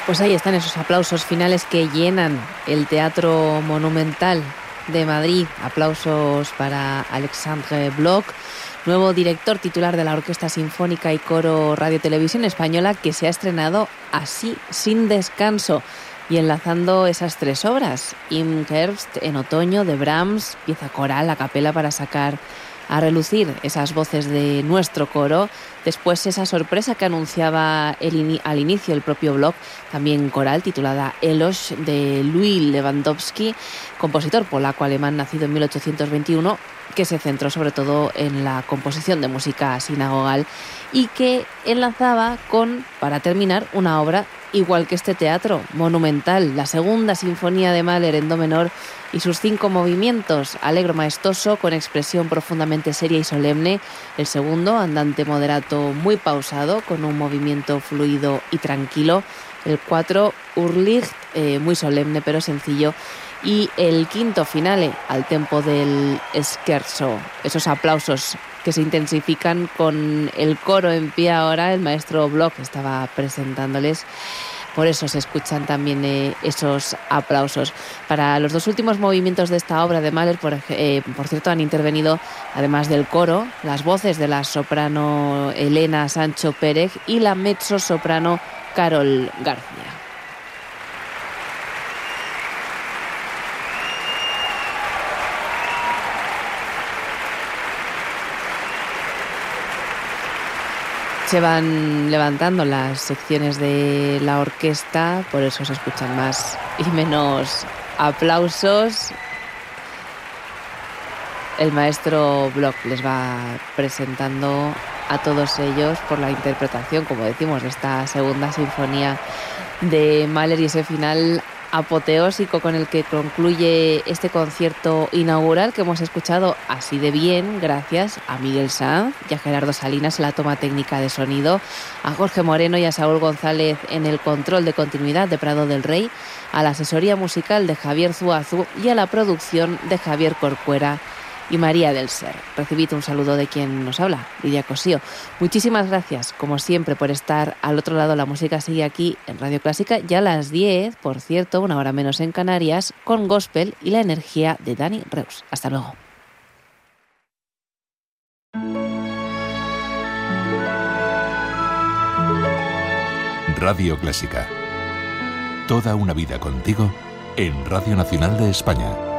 Pues ahí están esos aplausos finales que llenan el Teatro Monumental de Madrid. Aplausos para Alexandre Bloch, nuevo director titular de la Orquesta Sinfónica y Coro Radio Televisión Española, que se ha estrenado así, sin descanso, y enlazando esas tres obras: Im Herbst, en otoño, de Brahms, pieza coral a capela para sacar a relucir esas voces de nuestro coro. Después esa sorpresa que anunciaba al inicio el propio Bloch, también coral, titulada Eloge, de Louis Lewandowski, compositor polaco-alemán nacido en 1821, que se centró sobre todo en la composición de música sinagogal y que enlazaba con, para terminar, una obra igual que este teatro monumental, la segunda sinfonía de Mahler en do menor y sus 5 movimientos: allegro maestoso con expresión profundamente seria y solemne; el segundo, andante moderato muy pausado con un movimiento fluido y tranquilo; el 4, Urlicht, muy solemne pero sencillo; y el quinto, finale, al tempo del scherzo. Esos aplausos que se intensifican con el coro en pie ahora. El maestro Bloch estaba presentándoles, por eso se escuchan también esos aplausos. Para los 2 últimos movimientos de esta obra de Mahler, por cierto, han intervenido, además del coro, las voces de la soprano Elena Sancho Pérez y la mezzosoprano Carol García. Se van levantando las secciones de la orquesta, por eso se escuchan más y menos aplausos. El maestro Bloch les va presentando a todos ellos por la interpretación, como decimos, de esta segunda sinfonía de Mahler y ese final apoteósico con el que concluye este concierto inaugural que hemos escuchado así de bien gracias a Miguel Sanz y a Gerardo Salinas en la toma técnica de sonido, a Jorge Moreno y a Saúl González en el control de continuidad de Prado del Rey, a la asesoría musical de Javier Zuazu y a la producción de Javier Corcuera y María del Ser. Recibid un saludo de quien nos habla, Lidia Cosío. Muchísimas gracias, como siempre, por estar al otro lado. La música sigue aquí en Radio Clásica, ya a las 10, por cierto, 1 hora menos en Canarias, con Gospel y la energía de Dani Reus. Hasta luego. Radio Clásica. Toda una vida contigo en Radio Nacional de España.